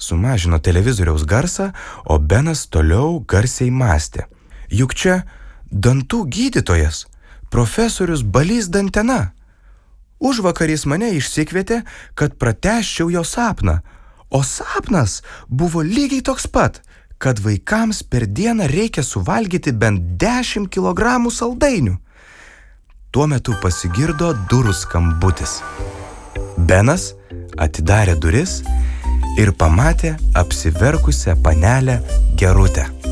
sumažino televizoriaus garsą, o Benas toliau garsiai mąstė. Juk čia dantų gydytojas, profesorius Balys Dantena. Užvakar jis mane išsikvietė, kad pratęsčiau jo sapną, o sapnas buvo lygiai toks pat, kad vaikams per dieną reikia suvalgyti bent 10 kilogramų saldainių. Tuo metu pasigirdo durų skambutis. Benas atidarė duris ir pamatė apsiverkusią panelę Gerutę.